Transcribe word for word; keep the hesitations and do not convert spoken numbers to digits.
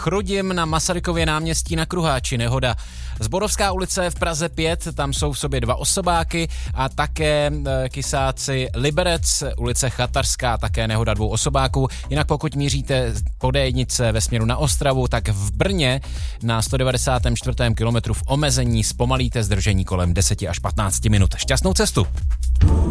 Chrudim na Masarykově náměstí na Kruháči nehoda. Zborovská ulice v Praze pět, tam jsou v sobě dva osobáky a také e, Kysáci Liberec, ulice Chatařská, také nehoda dvou osobáků. Jinak pokud míříte po dé jedničce ve směru na Ostravu, tak v Brně na sto devadesátém čtvrtém kilometru v omezení zpomalíte zdržení kolem deset až patnáct minut. Šťastnou cestu!